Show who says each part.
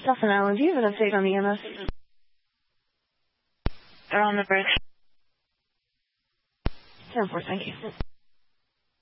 Speaker 1: Delta Island, do you have an update on the EMS?
Speaker 2: They're on the bridge.
Speaker 1: 10-4, thank you.